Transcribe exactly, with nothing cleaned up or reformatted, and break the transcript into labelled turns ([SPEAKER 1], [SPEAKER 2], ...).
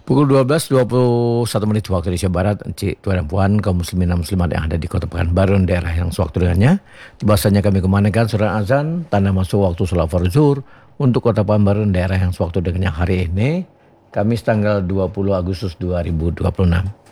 [SPEAKER 1] Pukul dua belas dua puluh satu menit waktu Indonesia Barat, Cik, Tuan dan Puan, kaum muslimin dan muslimat yang ada di Kota Pekanbaru dan daerah yang sewaktu dengannya. Bahasanya kami kumandangkan surah azan, tanda masuk waktu sholat fardu zuhur untuk Kota Pekanbaru dan daerah yang sewaktu dengannya hari ini, Kamis tanggal dua puluh Agustus dua ribu dua puluh enam.